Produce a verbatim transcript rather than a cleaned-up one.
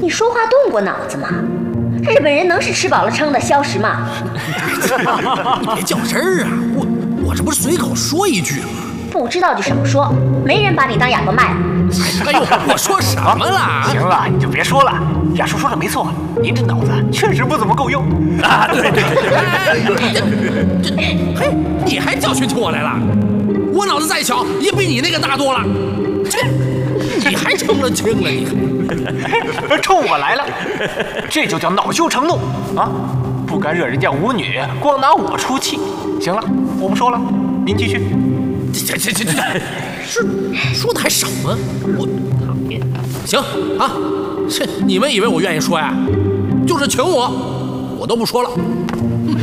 你说话动过脑子吗？日本人能是吃饱了撑的消食吗？ 你别较真儿啊！我我这不是随口说一句吗？ 不知道就少说，没人把你当哑巴卖了。 哎呦，我说什么了？ 行了，你就别说了。亚叔说的没错，您这脑子确实不怎么够用啊！对对对，嘿，你还教训起我来了？我脑子再小，也比你那个大多了。这，你还成了精了？你冲我来了，这就叫恼羞成怒啊！不敢惹人家舞女，光拿我出气。行了，我不说了，您继续。 这这这这，说说的还少吗？我讨厌。行啊，这你们以为我愿意说呀？就是请我，我都不说了。